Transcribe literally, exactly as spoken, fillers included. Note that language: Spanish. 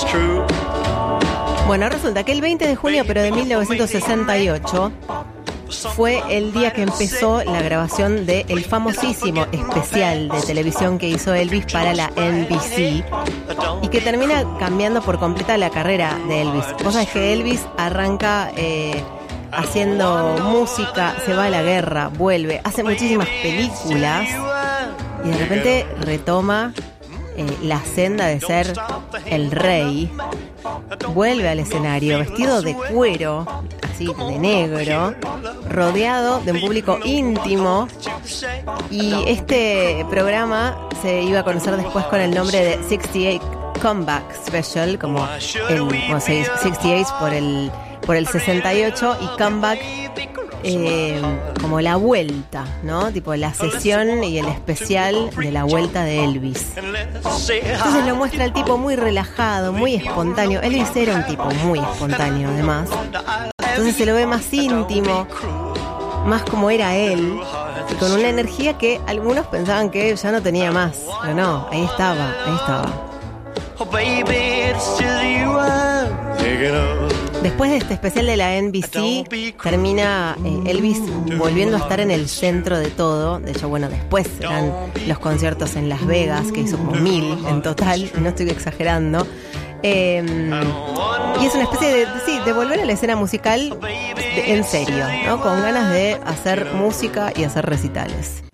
Bueno, resulta que el veinte de junio, pero de mil novecientos sesenta y ocho, fue el día que empezó la grabación del famosísimo especial de televisión que hizo Elvis para la N B C y que termina cambiando por completa la carrera de Elvis. Vos sabés que Elvis arranca eh, haciendo música, se va a la guerra, vuelve, hace muchísimas películas y de repente retoma eh, la senda de ser el rey. Vuelve al escenario vestido de cuero, así de negro, rodeado de un público íntimo, y este programa se iba a conocer después con el nombre de sesenta y ocho Comeback Special, como el como sesenta y ocho por el por el sesenta y ocho y Comeback eh, como la vuelta, ¿no? Tipo la sesión y el especial de la vuelta de Elvis. Entonces lo muestra el tipo muy relajado, muy espontáneo. Elvis era un tipo muy espontáneo, además. Entonces se lo ve más íntimo, más como era él, y con una energía que algunos pensaban que ya no tenía más. Pero no, ahí estaba, ahí estaba. Después de este especial de la N B C, termina eh, Elvis volviendo a estar en el centro de todo. De hecho, bueno, después eran los conciertos en Las Vegas, que hizo como mil en total, no estoy exagerando. Eh, y es una especie de, sí, de volver a la escena musical de, en serio, ¿no? Con ganas de hacer música y hacer recitales.